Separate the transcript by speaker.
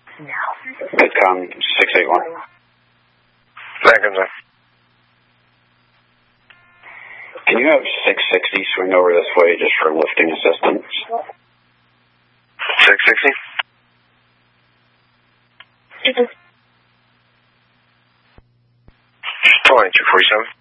Speaker 1: Midcom 681.
Speaker 2: Seconds.
Speaker 1: Can you have 660 swing over this way just for lifting assistance?
Speaker 2: 660? 2247.